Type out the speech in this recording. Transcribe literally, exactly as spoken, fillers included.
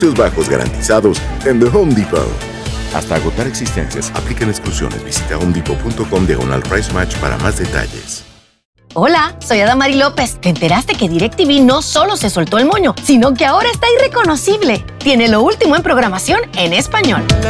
Precios bajos garantizados en The Home Depot. Hasta agotar existencias. Aplican exclusiones. Visita homedepot.com diagonal price match para más detalles. Hola, soy Adamari López. ¿Te enteraste que DirecTV no solo se soltó el moño, sino que ahora está irreconocible? Tiene lo último en programación en español.